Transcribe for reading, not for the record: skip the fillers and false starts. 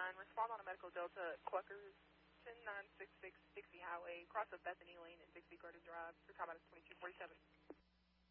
respond on a Medical Delta, Cluckers, 10966 Dixie Highway, cross of Bethany Lane and Dixie Garden Drive. Your time out is 22